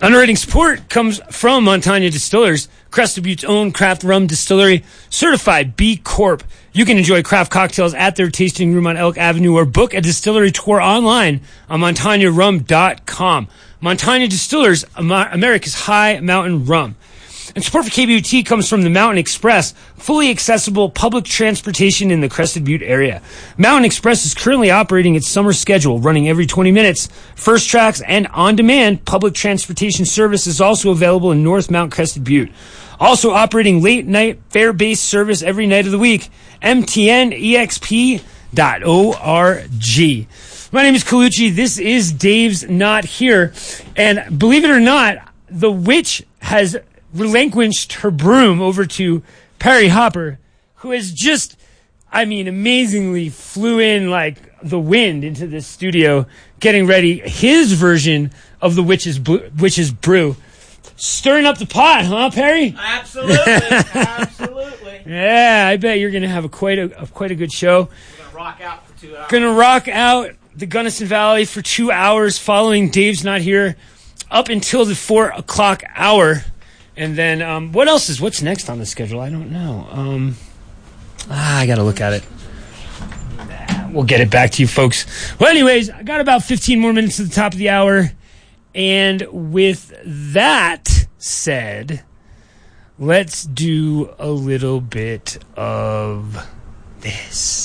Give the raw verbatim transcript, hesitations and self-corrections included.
Underwriting support comes from Montagna Distillers, Crested Butte's own craft rum distillery, certified B Corp. You can enjoy craft cocktails at their tasting room on Elk Avenue or book a distillery tour online on montagna rum dot com. Montagna Distillers, America's high mountain rum. And support for K B U T comes from the Mountain Express, fully accessible public transportation in the Crested Butte area. Mountain Express is currently operating its summer schedule, running every twenty minutes. First tracks and on-demand public transportation service is also available in North Mount Crested Butte. Also operating late-night fare-based service every night of the week. M T N E X P dot org. My name is Colucci. This is Dave's Not Here. And believe it or not, the witch has relinquished her broom over to Perry Hopper, who has just, I mean, amazingly flew in like the wind into this studio, getting ready his version of the witch's, witch's brew. Stirring up the pot, huh, Perry? Absolutely, absolutely. Yeah, I bet you're going to have a quite a, a quite a good show. We're going to rock out for two hours. Going to rock out the Gunnison Valley for two hours following Dave's Not Here up until the four o'clock hour. And then, um, what else is, what's next on the schedule? I don't know. Um, ah, I got to look at it. We'll get it back to you, folks. Well, anyways, I got about fifteen more minutes to the top of the hour. And with that said, let's do a little bit of this.